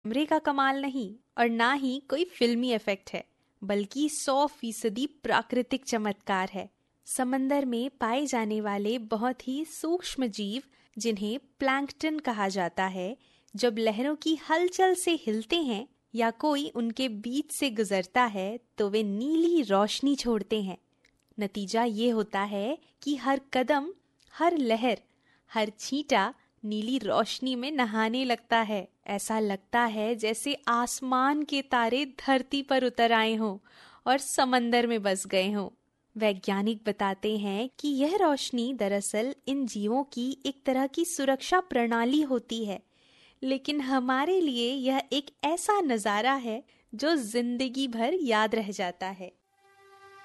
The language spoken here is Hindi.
कैमरे का कमाल नहीं और ना ही कोई फिल्मी इफेक्ट है, बल्कि 100% प्राकृतिक चमत्कार है। समंदर में पाए जाने वाले बहुत ही सूक्ष्म जीव, जिन्हें प्लैंकटन कहा जाता है, जब लहरों की हलचल से हिलते हैं या कोई उनके बीच से गुजरता है तो वे नीली रोशनी छोड़ते हैं। नतीजा ये होता है कि हर कदम, हर लहर, हर छींटा नीली रोशनी में नहाने लगता है। ऐसा लगता है जैसे आसमान के तारे धरती पर उतर आए हों और समंदर में बस गए हों। वैज्ञानिक बताते हैं कि यह रोशनी दरअसल इन जीवों की एक तरह की सुरक्षा प्रणाली होती है, लेकिन हमारे लिए यह एक ऐसा नजारा है जो जिंदगी भर याद रह जाता है।